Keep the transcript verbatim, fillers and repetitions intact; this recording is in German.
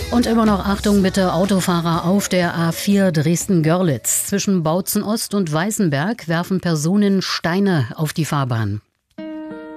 Und immer noch Achtung bitte, Autofahrer auf der A vier Dresden-Görlitz. Zwischen Bautzen Ost und Weißenberg werfen Personen Steine auf die Fahrbahn.